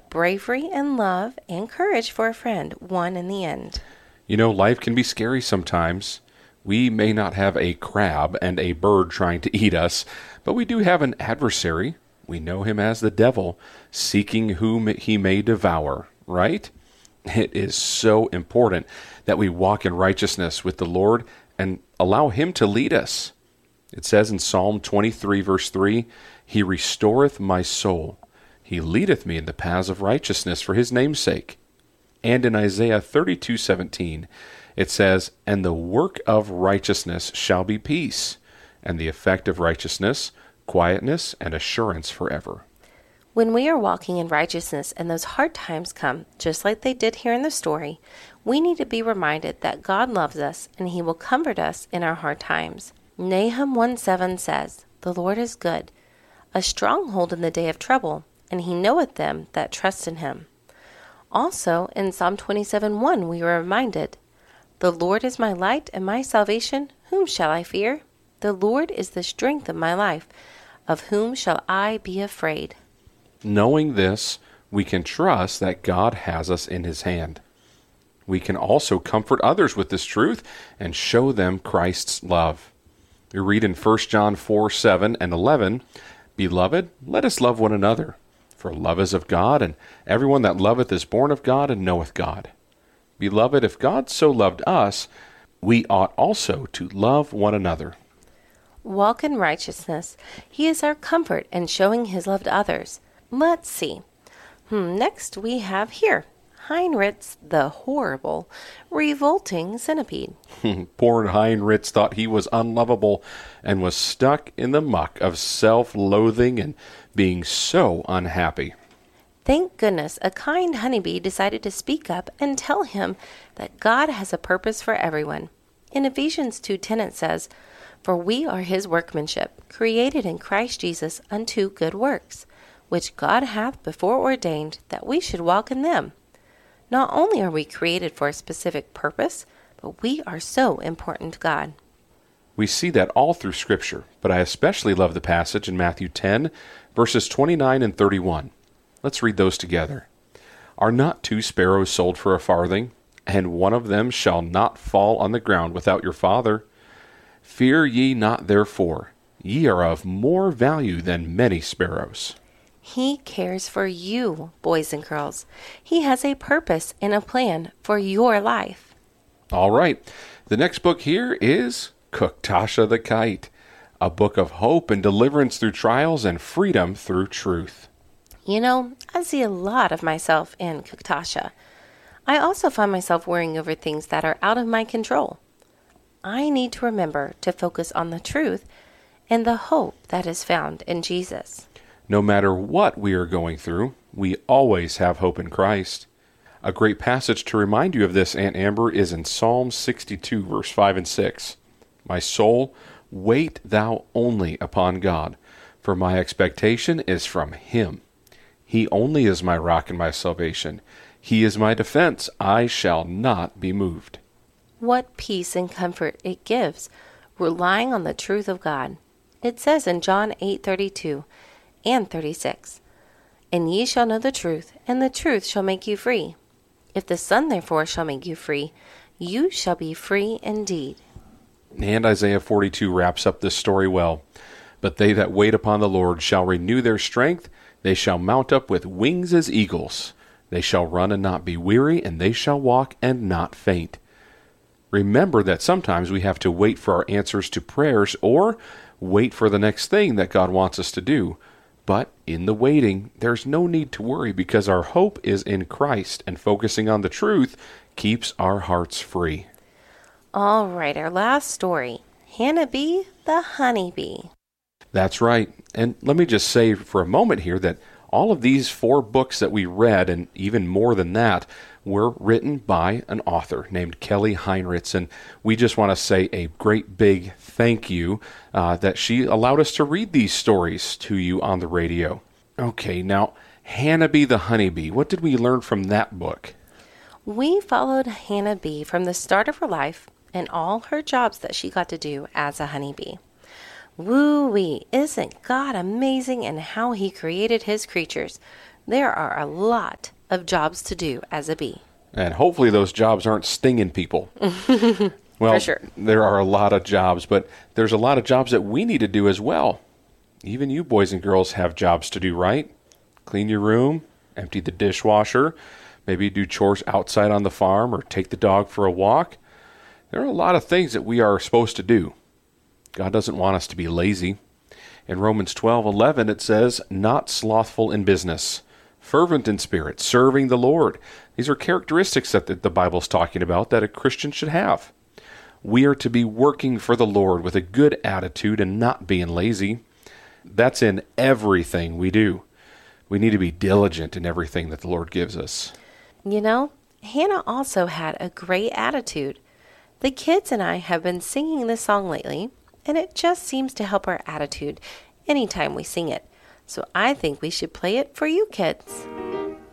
bravery and love and courage for a friend won in the end. You know, life can be scary sometimes. We may not have a crab and a bird trying to eat us, but we do have an adversary. We know him as the devil, seeking whom he may devour, right? It is so important that we walk in righteousness with the Lord and allow him to lead us. It says in Psalm 23, verse 3, He restoreth my soul. He leadeth me in the paths of righteousness for his name's sake. And in Isaiah 32:17, it says, And the work of righteousness shall be peace, and the effect of righteousness, quietness and assurance forever. When we are walking in righteousness and those hard times come, just like they did here in the story, we need to be reminded that God loves us and he will comfort us in our hard times. Nahum 1:7 says, The Lord is good, a stronghold in the day of trouble, and he knoweth them that trust in him. Also, in Psalm 27:1, we are reminded, The Lord is my light and my salvation, whom shall I fear? The Lord is the strength of my life, of whom shall I be afraid? Knowing this, we can trust that God has us in his hand. We can also comfort others with this truth and show them Christ's love. We read in 1 John 4:7 and 11, Beloved, let us love one another, for love is of God, and everyone that loveth is born of God and knoweth God. Beloved, if God so loved us, we ought also to love one another. Walk in righteousness. He is our comfort in showing his love to others. Let's see. Next we have here, Heinrichs the horrible, revolting centipede. Poor Heinrichs thought he was unlovable and was stuck in the muck of self-loathing and being so unhappy. Thank goodness a kind honeybee decided to speak up and tell him that God has a purpose for everyone. In Ephesians 2:10 it says, For we are his workmanship, created in Christ Jesus unto good works, which God hath before ordained that we should walk in them. Not only are we created for a specific purpose, but we are so important to God. We see that all through Scripture, but I especially love the passage in Matthew 10, verses 29 and 31. Let's read those together. Are not 2 sparrows sold for a farthing, and one of them shall not fall on the ground without your Father? Fear ye not therefore, ye are of more value than many sparrows. He cares for you, boys and girls. He has a purpose and a plan for your life. All right, the next book here is Kuktasha the Kite, a book of hope and deliverance through trials and freedom through truth. You know, I see a lot of myself in Kuktasha. I also find myself worrying over things that are out of my control. I need to remember to focus on the truth and the hope that is found in Jesus. No matter what we are going through, we always have hope in Christ. A great passage to remind you of this, Aunt Amber, is in Psalm 62, verse 5 and 6. My soul, wait thou only upon God, for my expectation is from him. He only is my rock and my salvation. He is my defense. I shall not be moved. What peace and comfort it gives, relying on the truth of God. It says in John 8:32 and 36, And ye shall know the truth, and the truth shall make you free. If the Son therefore shall make you free, you shall be free indeed. And Isaiah 42 wraps up this story well. But they that wait upon the Lord shall renew their strength. They shall mount up with wings as eagles. They shall run and not be weary, and they shall walk and not faint. Remember that sometimes we have to wait for our answers to prayers or wait for the next thing that God wants us to do. But in the waiting, there's no need to worry because our hope is in Christ, and focusing on the truth keeps our hearts free. All right, our last story, Hannah Bee the Honeybee. That's right. And let me just say for a moment here that all of these 4 books that we read, and even more than that, were written by an author named Kelly Heinrichs. And we just want to say a great big thank you that she allowed us to read these stories to you on the radio. Okay, now, Hannah Bee the Honeybee, what did we learn from that book? We followed Hannah Bee from the start of her life and all her jobs that she got to do as a honeybee. Woo-wee, isn't God amazing in how he created his creatures? There are a lot of jobs to do as a bee. And hopefully those jobs aren't stinging people. Well, For sure. There are a lot of jobs, but there's a lot of jobs that we need to do as well. Even you boys and girls have jobs to do, right? Clean your room, empty the dishwasher, maybe do chores outside on the farm or take the dog for a walk. There are a lot of things that we are supposed to do. God doesn't want us to be lazy. In Romans 12:11 it says, "Not slothful in business, fervent in spirit, serving the Lord." These are characteristics that the Bible's talking about that a Christian should have. We are to be working for the Lord with a good attitude and not being lazy. That's in everything we do. We need to be diligent in everything that the Lord gives us. You know, Hannah also had a great attitude. The kids and I have been singing this song lately, and it just seems to help our attitude anytime we sing it. So I think we should play it for you kids.